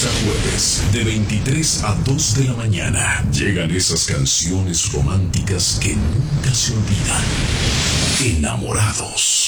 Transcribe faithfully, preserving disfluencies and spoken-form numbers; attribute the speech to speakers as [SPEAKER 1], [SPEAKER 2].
[SPEAKER 1] lunes a jueves, de veintitrés a dos de la mañana, llegan esas canciones románticas que nunca se olvidan. Enamorados.